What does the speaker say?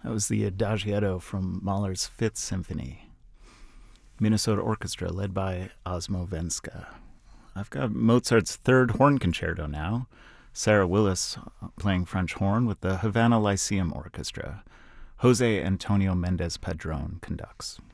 That was the Adagietto from Mahler's Fifth Symphony. Minnesota Orchestra led by Osmo Venska. I've got Mozart's Third Horn Concerto now. Sarah Willis playing French horn with the Havana Lyceum Orchestra. Jose Antonio Mendez Padron conducts.